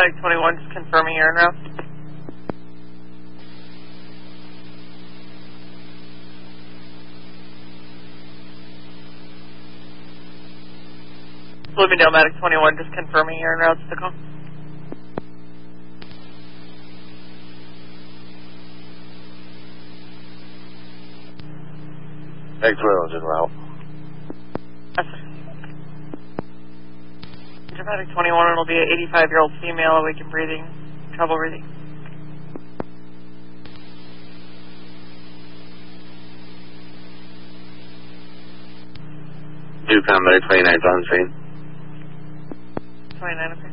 Medic 21, just confirming your en route. Bloomingdale Medic 21, just confirming your en route to the call. Medic 21's en route. Yes, sir. Medic 21, it'll be an 85-year-old female, awake and breathing, trouble breathing. Medic 29's on scene. 29, okay.